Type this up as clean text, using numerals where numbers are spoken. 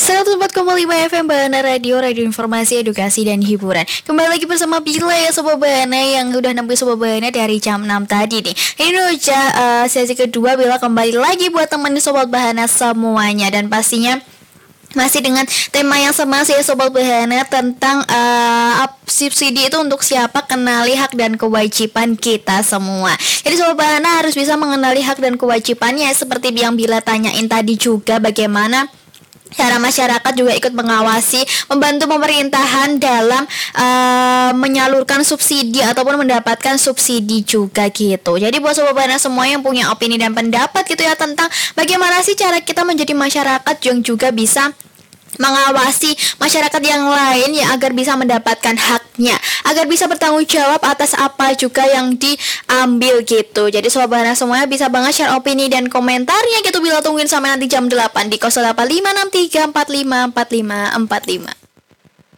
104,5 FM Bahana Radio, radio informasi, edukasi, dan hiburan. Kembali lagi bersama Bila ya Sobat Bahana yang udah nempel Sobat Bahana dari jam 6 tadi nih. Ini udah sesi kedua Bila kembali lagi buat temenin Sobat Bahana semuanya. Dan pastinya masih dengan tema yang sama sih Sobat Bahana tentang subsidi itu untuk siapa, kenali hak dan kewajiban kita semua. Jadi Sobat Bahana harus bisa mengenali hak dan kewajibannya, seperti yang Bila tanyain tadi juga, bagaimana cara masyarakat juga ikut mengawasi, membantu pemerintahan dalam menyalurkan subsidi ataupun mendapatkan subsidi juga gitu. Jadi buat Sobat Bahana semua yang punya opini dan pendapat gitu ya tentang bagaimana sih cara kita menjadi masyarakat yang juga bisa mengawasi masyarakat yang lain ya, agar bisa mendapatkan haknya, agar bisa bertanggung jawab atas apa juga yang diambil gitu. Jadi Sobat Bahana semuanya bisa banget share opini dan komentarnya gitu. Bila tungguin sampai nanti jam 8 di 085634545545.